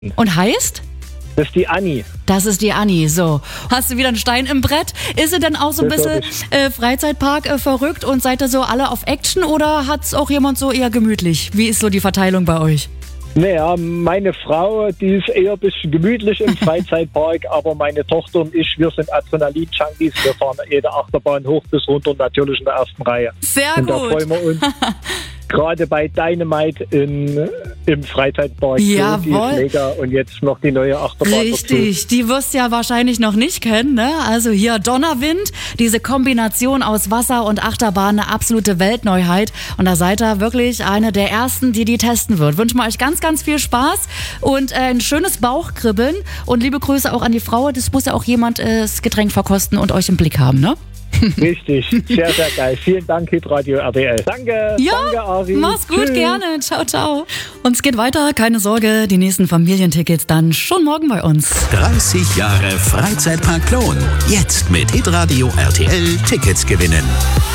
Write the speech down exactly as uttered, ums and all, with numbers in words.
Und heißt? Das ist die Anni. Das ist die Anni, so. Hast du wieder einen Stein im Brett? Ist sie denn auch so ein Das bisschen äh, Freizeitpark äh, verrückt und seid ihr so alle auf Action oder hat's auch jemand so eher gemütlich? Wie ist so die Verteilung bei euch? Naja, meine Frau, die ist eher ein bisschen gemütlich im Freizeitpark, aber meine Tochter und ich, wir sind Adrenalin-Junkies. Wir fahren jede Achterbahn hoch bis runter, natürlich in der ersten Reihe. Sehr und gut. Und da freuen wir uns gerade bei Dynamite in, im Freizeitpark. Jawohl. Die ist mega und jetzt noch die neue Achterbahn Richtig, dazu. die wirst du ja wahrscheinlich noch nicht kennen, ne? Also hier Donnerwind, diese Kombination aus Wasser und Achterbahn, eine absolute Weltneuheit. Und da seid ihr wirklich eine der ersten, die die testen wird. Wünschen wir euch ganz, ganz viel Spaß und äh, ein schönes Bauchkribbeln. Und liebe Grüße auch an die Frau. Das muss ja auch jemand äh, das Getränk verkosten und euch im Blick haben, ne? Richtig, sehr, sehr geil. Vielen Dank, Hitradio R T L. Danke, ja, danke, Ari. Mach's gut, Tschüss. gerne. Ciao, ciao. Und es geht weiter, keine Sorge, die nächsten Familientickets dann schon morgen bei uns. dreißig Jahre Freizeitpark Plon. Jetzt mit Hitradio R T L Tickets gewinnen.